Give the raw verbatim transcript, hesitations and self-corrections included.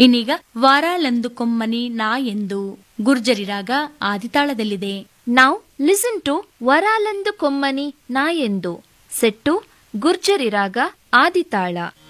ಇನ್ನೀಗ ವಾರಾಲಂದು ಕೊಮ್ಮನಿ ನಾ ಎಂದು ಗುರ್ಜರಿ ರಾಗ ಆದಿತಾಳದಲ್ಲಿದೆ. Now listen to ವರಾಲಂದು ಕೊಮ್ಮನಿ ನಾ ಎಂದು set to ಗುರ್ಜರಿ ರಾಗ ಆದಿತಾಳ.